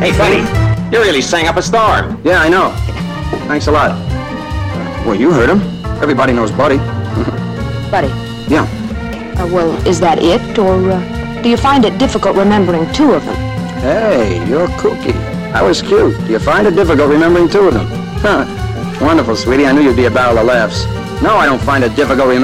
Hey, buddy, you really sang up a storm. Yeah, I know. Thanks a lot. Well, you heard him. Everybody knows Buddy. Buddy. Yeah. Well, is that it, or do you find it difficult remembering two of them? Hey, you're kooky. That was cute. Do you find it difficult remembering two of them? Huh. Wonderful, sweetie. I knew you'd be a barrel of laughs. No, I don't find it difficult remembering